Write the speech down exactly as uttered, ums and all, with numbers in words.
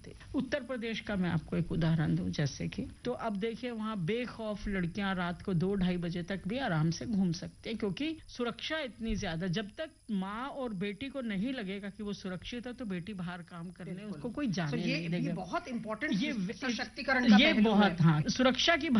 सकते। उत्तर प्रदेश का मैं आपको एक उदाहरण दूं, जैसे कि तो अब देखिए वहां बेखौफ लड़कियां रात को दो ढाई बजे तक भी आराम से घूम सकती हैं, क्योंकि सुरक्षा इतनी ज्यादा। जब तक माँ और बेटी को नहीं लगेगा कि वो सुरक्षित है, तो बेटी बाहर काम करने उसको कोई जाने so नहीं देगा। ये बहुत इंपॉर्टेंट ये सशक्तिकरण का ये बहुत, हाँ, सुरक्षा की